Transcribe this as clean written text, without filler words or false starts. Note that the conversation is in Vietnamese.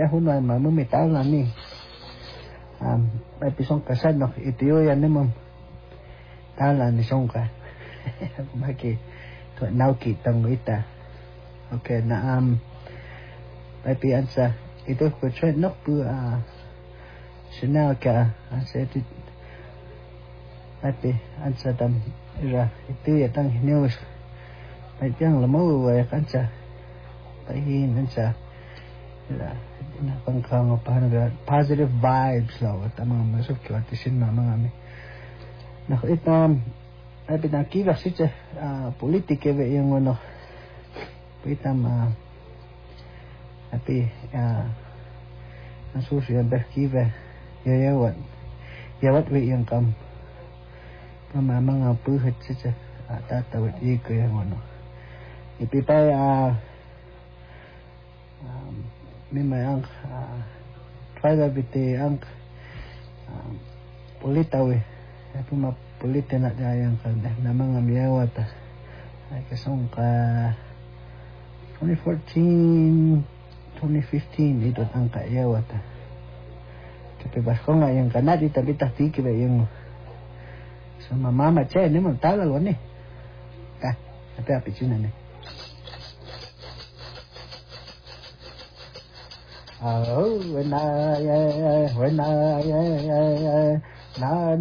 hunay mamumitaw na ni may pisong kasad no itiyo yan ni ma'am tala ni songka maki to nauki tang ita okay na may piansa ito ko trend no pu sinaka asetit ati ansa tam ira itu ya tang news may tiang lamo wa kansa tahin ansa ira na pangkang paano positive vibes law at mga masuk ko atisin mga mi nak itam ay pinakita siya politike ba yung ano itam api nasusiyan ba kiva yawat ba yung kam mga puhat siya tatawid iko yung ano ipipay may ang tribe biti ang pulitaw ito mapulita na dayang kalda na mga miyawat ay kasong ka 2014 2015 ito ang kaiyawat kapibas ko nga yung kanat itabitah tiki ba yung sa mamama che ni mo tagal wani tapi api china ni when I